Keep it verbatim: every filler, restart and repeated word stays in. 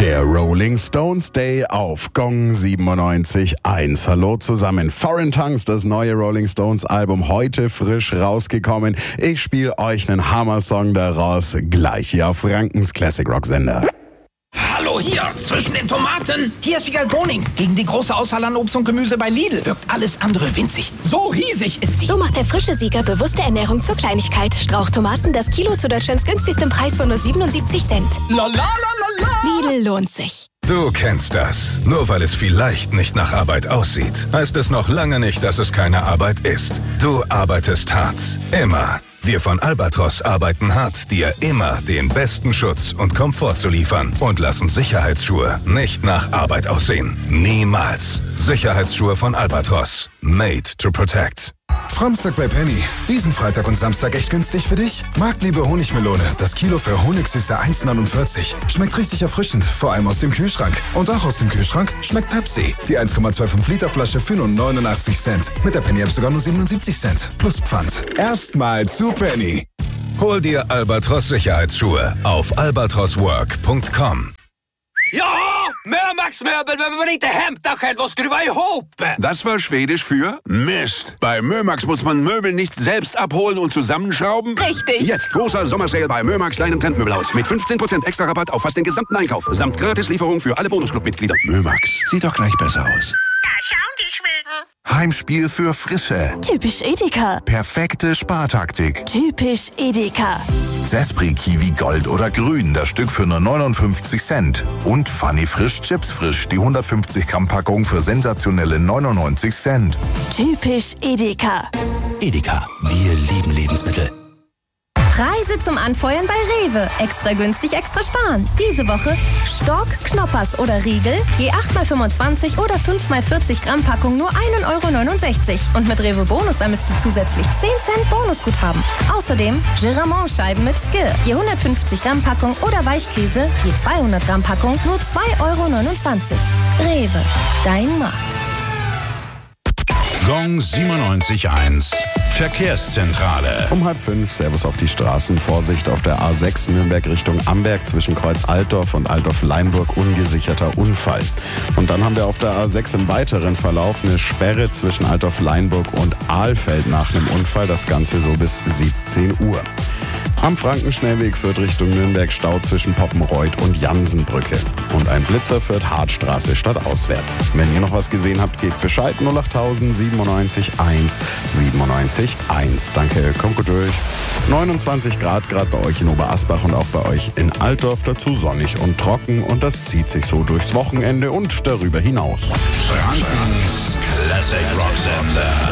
Der Rolling Stones Day auf Gong siebenundneunzig Komma eins. Hallo zusammen. Foreign Tongues, das neue Rolling Stones Album, heute frisch rausgekommen. Ich spiele euch einen Hammer-Song daraus gleich hier auf Frankens Classic Rock Sender. Hallo hier, zwischen den Tomaten. Hier ist Vigal Boning. Gegen die große Auswahl an Obst und Gemüse bei Lidl wirkt alles andere winzig. So riesig ist die. So macht der frische Sieger bewusste Ernährung zur Kleinigkeit. Strauchtomaten, das Kilo zu Deutschlands günstigstem Preis von nur siebenundsiebzig Cent. La la la la la. Lidl lohnt sich. Du kennst das. Nur weil es vielleicht nicht nach Arbeit aussieht, heißt es noch lange nicht, dass es keine Arbeit ist. Du arbeitest hart. Immer. Wir von Albatros arbeiten hart, dir immer den besten Schutz und Komfort zu liefern und lassen Sicherheitsschuhe nicht nach Arbeit aussehen. Niemals. Sicherheitsschuhe von Albatros. Made to protect. Framstag bei Penny. Diesen Freitag und Samstag echt günstig für dich? Marktliebe Honigmelone. Das Kilo für Honigsüße eins neunundvierzig. Schmeckt richtig erfrischend, vor allem aus dem Kühlschrank. Und auch aus dem Kühlschrank schmeckt Pepsi. Die eins Komma fünfundzwanzig Liter Flasche für nur neunundachtzig Cent. Mit der Penny App sogar nur siebenundsiebzig Cent. Plus Pfand. Erstmal zu Penny. Hol dir Albatros Sicherheitsschuhe auf albatroswork punkt com. Ja, Mömax-Möbel, wenn man inte hämtar själv och skruva ihop. Das war Schwedisch für Mist. Bei Mömax muss man Möbel nicht selbst abholen und zusammenschrauben. Richtig. Jetzt großer Sommersale bei Mömax, deinem Trendmöbelhaus. Mit fünfzehn Prozent extra Rabatt auf fast den gesamten Einkauf. Samt Gratislieferung für alle Bonusclub-Mitglieder. Mömax, sieht doch gleich besser aus. Da schauen die Schweden. Heimspiel für Frische. Typisch Edeka. Perfekte Spartaktik. Typisch Edeka. Sespri Kiwi Gold oder Grün, das Stück für nur neunundfünfzig Cent. Und Funny Frisch Chips Frisch, die hundertfünfzig Gramm Packung für sensationelle neunundneunzig Cent. Typisch Edeka. Edeka, wir lieben Lebensmittel. Preise zum Anfeuern bei Rewe. Extra günstig, extra sparen. Diese Woche Stork, Knoppers oder Riegel. Je acht mal fünfundzwanzig oder fünf mal vierzig Gramm Packung nur ein Euro neunundsechzig. Und mit Rewe Bonus sammelst du zusätzlich zehn Cent Bonusguthaben. Außerdem Giramont-Scheiben mit Skill. Je hundertfünfzig Gramm Packung oder Weichkäse. Je zweihundert Gramm Packung nur zwei Euro neunundzwanzig. Rewe, dein Markt. Gong siebenundneunzig Komma eins. Verkehrszentrale. Um halb fünf, Servus auf die Straßen. Vorsicht auf der A sechs Nürnberg Richtung Amberg zwischen Kreuz Altdorf und Altdorf-Leinburg. Ungesicherter Unfall. Und dann haben wir auf der A sechs im weiteren Verlauf eine Sperre zwischen Altdorf-Leinburg und Ahlfeld nach einem Unfall. Das Ganze so bis siebzehn Uhr. Am Frankenschnellweg führt Richtung Nürnberg Stau zwischen Poppenreuth und Jansenbrücke. Und ein Blitzer führt Hartstraße stadtauswärts. Wenn ihr noch was gesehen habt, gebt Bescheid. null acht null null siebenundneunzig eins siebenundneunzig eins. Danke, kommt gut durch. neunundzwanzig Grad gerade bei euch in Oberasbach und auch bei euch in Altdorf. Dazu sonnig und trocken. Und das zieht sich so durchs Wochenende und darüber hinaus. Frankens Classic Rock Sender.